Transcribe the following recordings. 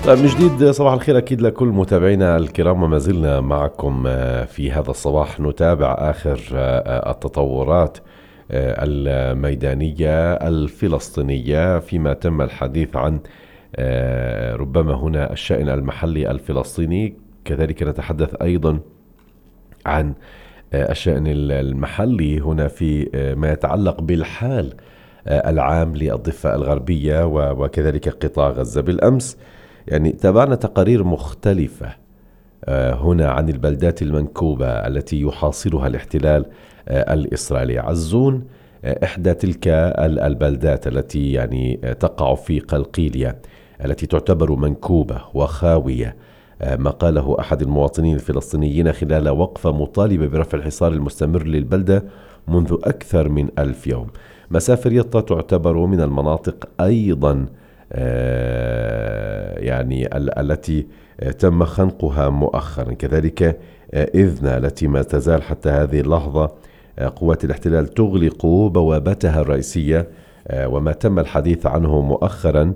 طيب من جديد صباح الخير أكيد لكل متابعينا الكرام، وما زلنا معكم في هذا الصباح نتابع آخر التطورات الميدانية الفلسطينية فيما تم الحديث عن ربما هنا الشأن المحلي الفلسطيني. كذلك نتحدث أيضا عن الشأن المحلي هنا في ما يتعلق بالحال العام للضفة الغربية وكذلك قطاع غزة. بالأمس يعني تابعنا تقارير مختلفة هنا عن البلدات المنكوبة التي يحاصرها الاحتلال الإسرائيلي. عزون إحدى تلك البلدات التي يعني تقع في قلقيلية التي تعتبر منكوبة وخاوية. ما قاله أحد المواطنين الفلسطينيين خلال وقفة مطالبة برفع الحصار المستمر للبلدة منذ أكثر من 1000 يوم. مسافر يطا تعتبر من المناطق أيضا يعني التي تم خنقها مؤخرا. كذلك إذنا التي ما تزال حتى هذه اللحظة قوات الاحتلال تغلق بوابتها الرئيسية، وما تم الحديث عنه مؤخرا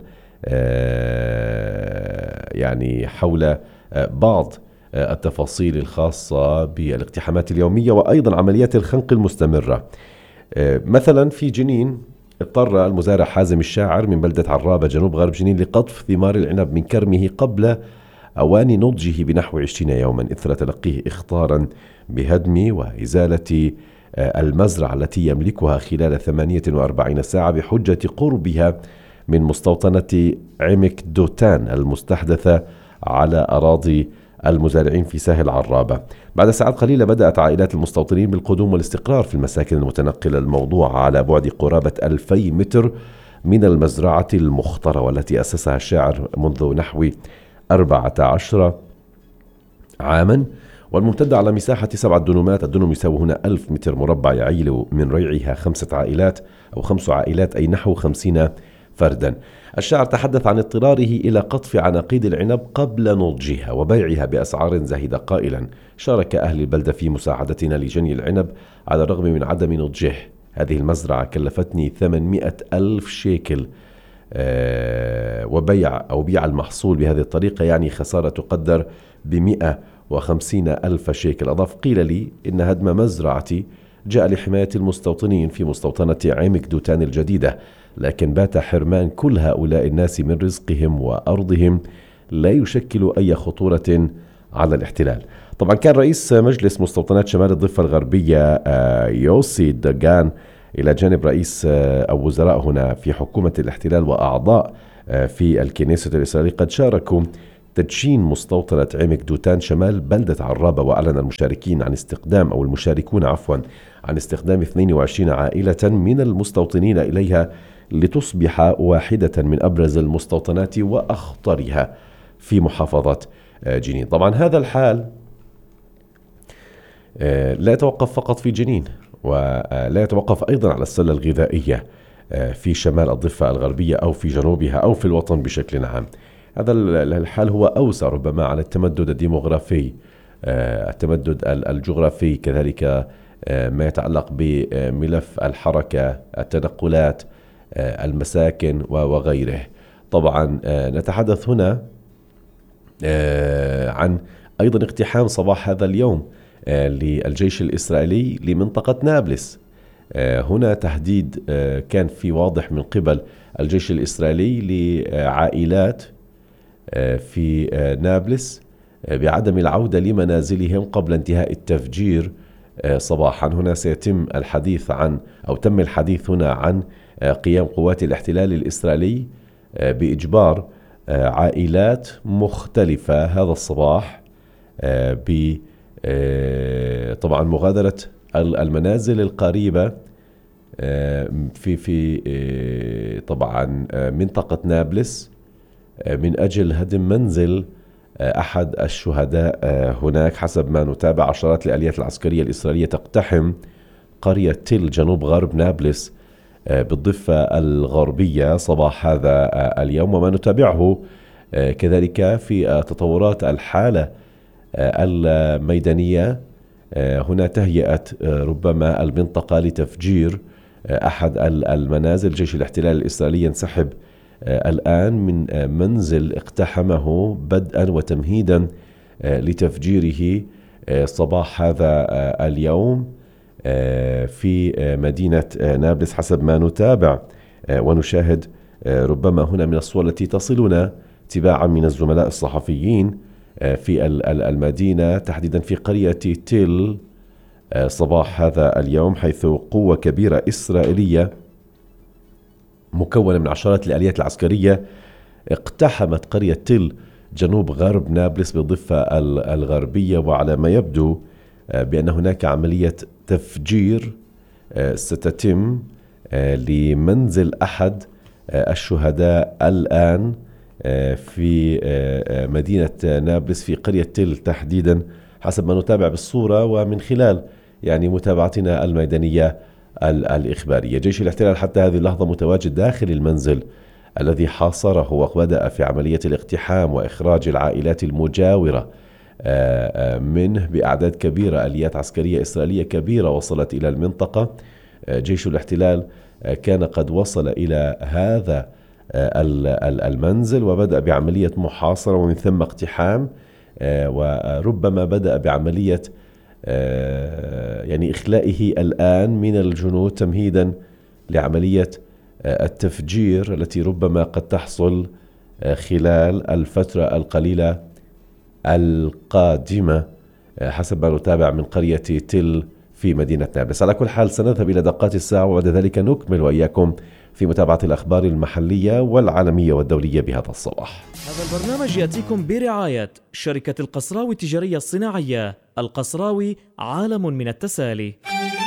يعني حول بعض التفاصيل الخاصة بالاقتحامات اليومية وأيضا عمليات الخنق المستمرة. مثلا في جنين اضطر المزارع حازم الشاعر من بلدة عرابة جنوب غرب جنين لقطف ثمار العنب من كرمه قبل أوان نضجه بنحو 20 يوما إثر تلقيه إخطارا بهدم وإزالة المزرعة التي يملكها خلال 48 ساعة بحجة قربها من مستوطنة عمك دوتان المستحدثة على أراضي المزارعين في ساحل عرابة. بعد ساعات قليلة بدأت عائلات المستوطنين بالقدوم والاستقرار في المساكن المتنقلة الموضوعة على بعد قرابة 2000 متر من المزرعة المخترة والتي أسسها الشاعر منذ نحو 14 عاما، والممتدة على مساحة 7 دنومات. الدنوم يساوي هنا 1000 متر مربع، يعيل من ريعها 5 عائلات أو 5 عائلات أي نحو 50 فردا. الشاعر تحدث عن اضطراره إلى قطف عناقيد العنب قبل نضجها وبيعها بأسعار زاهدة قائلا: شارك أهل البلدة في مساعدتنا لجني العنب على الرغم من عدم نضجه. هذه المزرعة كلفتني 800 ألف شيكل، وبيع المحصول بهذه الطريقة يعني خسارة تقدر ب150 ألف شيكل. أضاف: قيل لي إن هدم مزرعتي جاء لحماية المستوطنين في مستوطنة عمك دوتان الجديدة، لكن بات حرمان كل هؤلاء الناس من رزقهم وأرضهم لا يشكل أي خطورة على الاحتلال. طبعا كان رئيس مجلس مستوطنات شمال الضفة الغربية يوسي دغان إلى جانب رئيس أو وزراء هنا في حكومة الاحتلال وأعضاء في الكنيسة الإسرائيلية قد شاركوا تدشين مستوطنة عمك دوتان شمال بلدة عرابة. وأعلن المشاركون عن استخدام 22 عائلة من المستوطنين إليها لتصبح واحدة من أبرز المستوطنات وأخطرها في محافظة جنين. طبعا هذا الحال لا يتوقف فقط في جنين، ولا يتوقف أيضا على السلة الغذائية في شمال الضفة الغربية أو في جنوبها أو في الوطن بشكل عام. هذا الحال هو أوسع ربما على التمدد الديموغرافي، التمدد الجغرافي، كذلك ما يتعلق بملف الحركة، التنقلات، المساكن وغيره. طبعا نتحدث هنا عن أيضا اقتحام صباح هذا اليوم للجيش الإسرائيلي لمنطقة نابلس. هنا تهديد كان في واضح من قبل الجيش الإسرائيلي لعائلات في نابلس بعدم العودة لمنازلهم قبل انتهاء التفجير صباحا. هنا سيتم الحديث عن أو تم الحديث هنا عن قيام قوات الاحتلال الإسرائيلي بإجبار عائلات مختلفة هذا الصباح طبعا مغادرة المنازل القريبة في طبعا منطقة نابلس من أجل هدم منزل أحد الشهداء هناك. حسب ما نتابع عشرات الآليات العسكرية الإسرائيلية تقتحم قرية تل جنوب غرب نابلس بالضفة الغربية صباح هذا اليوم. وما نتابعه كذلك في تطورات الحالة الميدانية هنا تهيئة ربما المنطقة لتفجير أحد المنازل. جيش الاحتلال الإسرائيلي ينسحب الآن من منزل اقتحمه بدءا وتمهيدا لتفجيره صباح هذا اليوم في مدينة نابلس حسب ما نتابع ونشاهد. ربما هنا من الصور التي تصلنا تباعا من الزملاء الصحفيين في المدينة، تحديدا في قرية تيل صباح هذا اليوم، حيث قوة كبيرة إسرائيلية مكونة من عشرات الآليات العسكرية اقتحمت قرية تيل جنوب غرب نابلس بالضفة الغربية، وعلى ما يبدو بأن هناك عملية تفجير ستتم لمنزل أحد الشهداء الآن في مدينة نابلس في قرية تيل تحديدا حسب ما نتابع بالصورة ومن خلال يعني متابعتنا الميدانية الإخبارية. جيش الاحتلال حتى هذه اللحظة متواجد داخل المنزل الذي حاصره وبدأ في عملية الاقتحام وإخراج العائلات المجاورة منه بأعداد كبيرة. آليات عسكرية إسرائيلية كبيرة وصلت إلى المنطقة. جيش الاحتلال كان قد وصل إلى هذا المنزل وبدأ بعملية محاصرة ومن ثم اقتحام، وربما بدأ بعملية يعني إخلائه الآن من الجنود تمهيدا لعملية التفجير التي ربما قد تحصل خلال الفترة القليلة القادمة حسب ما نتابع من قرية تل في مدينة نابلس. على كل حال سنذهب إلى دقات الساعة وبعد ذلك نكمل وإياكم في متابعة الأخبار المحلية والعالمية والدولية بهذا الصباح. هذا البرنامج يأتيكم برعاية شركة القصراوي التجارية الصناعية. القصراوي عالم من التسالي.